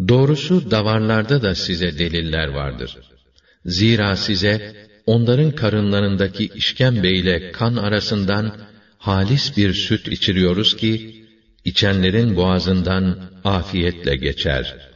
Doğrusu davarlarda da size deliller vardır. Zira size onların karınlarındaki işkembe ile kan arasından halis bir süt içiriyoruz ki içenlerin boğazından afiyetle geçer.